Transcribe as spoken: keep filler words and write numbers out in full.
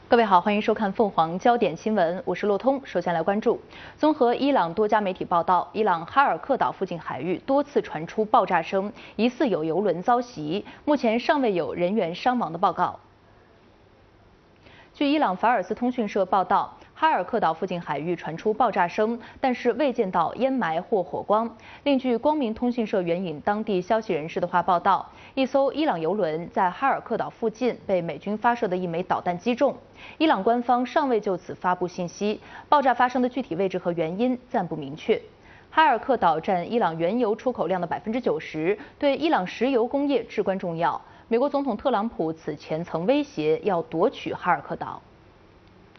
各位好，欢迎收看凤凰焦点新闻，我是洛通。首先来关注，综合伊朗多家媒体报道，伊朗哈尔克岛附近海域多次传出爆炸声，疑似有油轮遭袭，目前尚未有人员伤亡的报告。据伊朗法尔斯通讯社报道，哈尔克岛附近海域传出爆炸声，但是未见到烟霾或火光。另据光明通讯社援引当地消息人士的话报道，一艘伊朗油轮在哈尔克岛附近被美军发射的一枚导弹击中。伊朗官方尚未就此发布信息，爆炸发生的具体位置和原因暂不明确。哈尔克岛占伊朗原油出口量的百分之九十，对伊朗石油工业至关重要。美国总统特朗普此前曾威胁要夺取哈尔克岛。